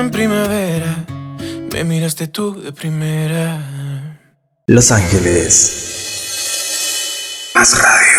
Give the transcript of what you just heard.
En primavera, me miraste tú de primera. Los Ángeles. Más radio.